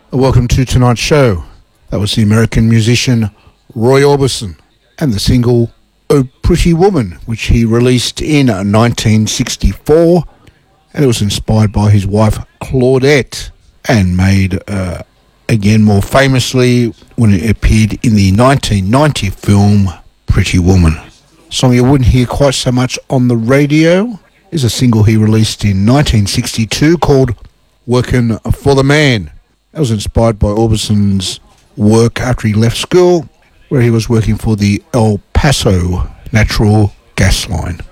Welcome to tonight's show. That was the American musician Roy Orbison and the single "Oh Pretty Woman," which he released in 1964, and it was inspired by his wife Claudette and made again more famously when it appeared in the 1990 film Pretty Woman. A song you wouldn't hear quite so much on the radio is a single he released in 1962 called "Workin' for the Man." That was inspired by Orbison's work after he left school, where he was working for the El Paso Natural Gas Line.